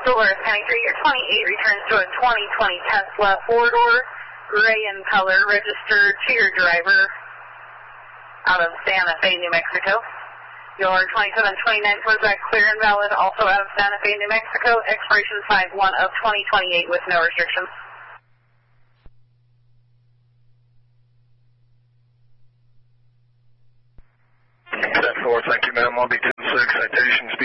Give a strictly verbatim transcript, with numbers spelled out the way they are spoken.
Dolores County three, your twenty-eight returns to a twenty twenty Tesla four-door, gray in color, registered to your driver out of Santa Fe, New Mexico. Your twenty-seven twenty-nine comes back clear and valid, also out of Santa Fe, New Mexico, expiration five one of twenty twenty-eight with no restrictions. ten four, thank you, ma'am. I'll be ten six, citations